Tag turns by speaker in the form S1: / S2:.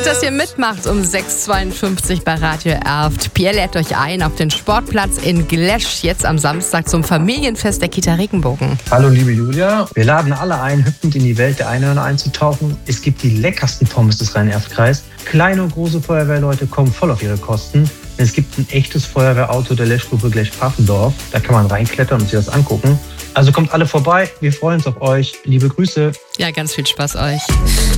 S1: Gut, dass ihr mitmacht um 6.52 bei Radio Erft. Pierre lädt euch ein auf den Sportplatz in Glesch, jetzt am Samstag zum Familienfest der Kita Regenbogen.
S2: Hallo liebe Julia, wir laden alle ein, hüpfend in die Welt der Einhörner einzutauchen. Es gibt die leckersten Pommes des Rhein-Erft-Kreis. Kleine und große Feuerwehrleute kommen voll auf ihre Kosten. Es gibt ein echtes Feuerwehrauto der Leschgruppe Glesch-Pfaffendorf. Da kann man reinklettern und sich das angucken. Also kommt alle vorbei, wir freuen uns auf euch. Liebe Grüße.
S1: Ja, ganz viel Spaß euch.